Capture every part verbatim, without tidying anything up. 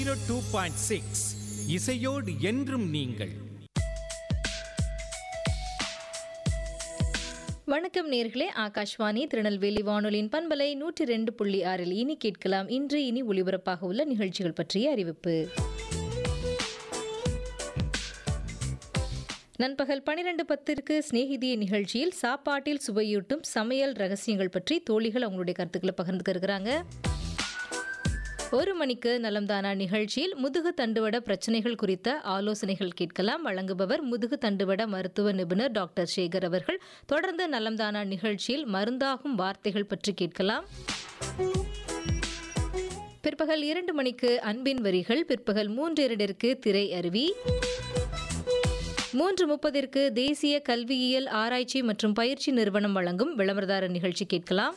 Zero two point six இசையோடு என்றும் நீங்கள். வணக்கம் நேர்களே, ஆகாஷ்வாணி திருநெல்வேலி வானொலியின் பண்பலை நூற்றி ரெண்டு புள்ளி ஆறில் இனி கேட்கலாம் இன்று இனி ஒலிபரப்பாக உள்ள நிகழ்ச்சிகள் பற்றிய அறிவிப்பு. நண்பகல் பனிரெண்டு பத்திற்கு சிநேகிதிய நிகழ்ச்சியில் சாப்பாட்டில் சுவையூட்டும் சமையல் ரகசியங்கள் பற்றி தோழிகள் அவங்களுடைய கருத்துக்களை பகிர்ந்துக்கிறாங்க. ஒரு மணிக்கு நலம்தானா நிகழ்ச்சியில் முதுகு தண்டுவட பிரச்சனைகள் குறித்த ஆலோசனைகள் கேட்கலாம். வழங்குபவர் முதுகு தண்டுவட மருத்துவ நிபுணர் டாக்டர் சேகர் அவர்கள். தொடர்ந்து நலம்தானா நிகழ்ச்சியில் மருந்தாகும் வார்த்தைகள் பற்றி கேட்கலாம். பிற்பகல் இரண்டு மணிக்கு அன்பின் வரிகள், பிற்பகல் மூன்று இரண்டிற்கு திரை அருவி, மூன்று முப்பதிற்கு தேசிய கல்வியியல் ஆராய்ச்சி மற்றும் பயிற்சி நிறுவனம் வழங்கும் விளம்பரதார நிகழ்ச்சி கேட்கலாம்.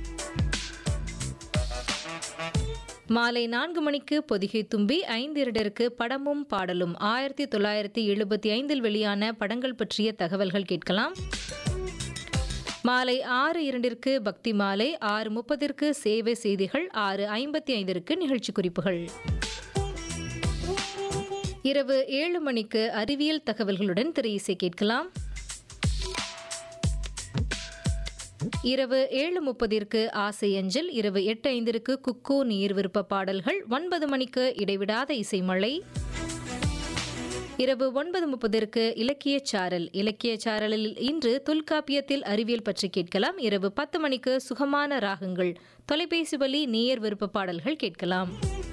மாலை நான்கு மணிக்கு பொதிகை தும்பி, ஐந்து இரண்டிற்கு படமும் பாடலும், ஆயிரத்தி தொள்ளாயிரத்தி எழுபத்தி ஐந்தில் வெளியான படங்கள் பற்றிய தகவல்கள் கேட்கலாம். மாலை ஆறு இரண்டிற்கு பக்தி மாலை, ஆறு முப்பதிற்கு சேவை செய்திகள், ஆறு ஐம்பத்தி ஐந்திற்கு நிகழ்ச்சி குறிப்புகள். இரவு ஏழு மணிக்கு அறிவியல் தகவல்களுடன் திரையிசை கேட்கலாம். இரவு ஏழு முப்பதிற்கு ஆசை அஞ்சல், இரவு எட்டு ஐந்திற்கு குக்கோ நீர் விருப்ப பாடல்கள், ஒன்பது மணிக்கு இடைவிடாத இசைமழை, இரவு ஒன்பது முப்பதிற்கு இலக்கிய சாரல். இலக்கிய சாரலில் இன்று தொல்காப்பியத்தில் அறிவியல் பற்றி கேட்கலாம். இரவு பத்து மணிக்கு சுகமான ராகங்கள், தொலைபேசி வழி நேயர் விருப்ப பாடல்கள் கேட்கலாம்.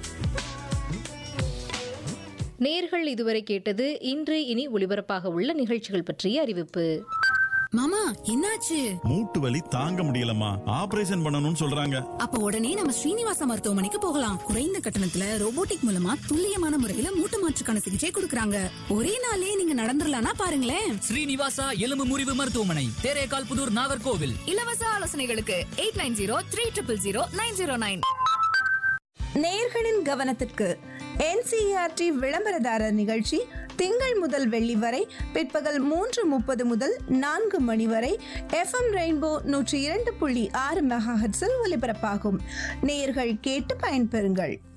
நேர்கள் இதுவரை கேட்டது இன்று இனி ஒலிபரப்பாக உள்ள நிகழ்ச்சிகள் பற்றிய அறிவிப்பு. மாமா, என்னாச்சு? மூட்டு வலி தாங்க முடியலம்மா, ஆபரேஷன் பண்ணணும்னு சொல்றாங்க. அப்ப உடனே நம்ம ஸ்ரீனிவாசா மருத்துவமனைக்கு போகலாம். குறைந்த கட்டணத்துல ரோபோட்டிக் மூலமா துல்லியமான முறையில மூட்டு மாற்றுக்கான சிகிச்சை கொடுக்கறாங்க. ஒரே நாளே நீங்க நடந்துடலாம்னா பாருங்களேன். ஸ்ரீனிவாசா எலும்பு முறிவு மருத்துவமனை, தேரேகால் புதூர், நாகர்கோவில். இலவச ஆலோசனைகளுக்கு eight nine zero three triple zero nine zero nine. நேயர்களின் கவனத்திற்கு என்சிஇஆர்டி விளம்பரதாரர் நிகழ்ச்சி திங்கள் முதல் வெள்ளி வரை பிற்பகல் மூன்று முப்பது முதல் நான்கு மணி வரை எஃப்எம் ரெயின்போ நூற்றி இரண்டு புள்ளி ஆறு மெகாஹெர்ட்ஸில் ஒலிபரப்பாகும். நேயர்கள் கேட்டு பயன்பெறுங்கள்.